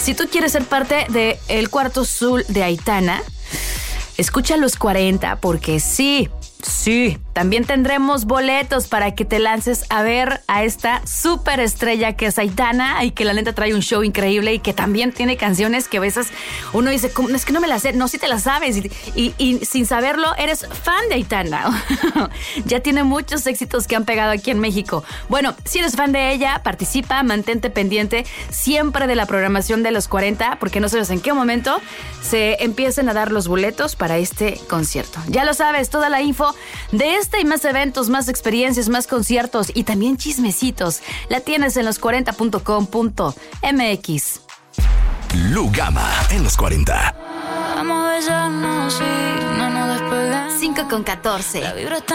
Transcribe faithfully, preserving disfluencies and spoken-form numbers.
Si tú quieres ser parte del Cuarto Azul de Aitana, escucha los cuarenta, porque sí, sí, también tendremos boletos para que te lances a ver a esta súper estrella que es Aitana y que la neta trae un show increíble y que también tiene canciones que a veces uno dice, es que no me las sé, no, sí te las sabes y, y, y sin saberlo eres fan de Aitana. Ya tiene muchos éxitos que han pegado aquí en México. Bueno, si eres fan de ella, participa, mantente pendiente siempre de la programación de los cuarenta, porque no sabes en qué momento se empiecen a dar los boletos para este concierto. Ya lo sabes, toda la info de este y más eventos, más experiencias, más conciertos y también chismecitos la tienes en los cuarenta punto com punto m x. Lugama en los cuarenta. cinco con catorce.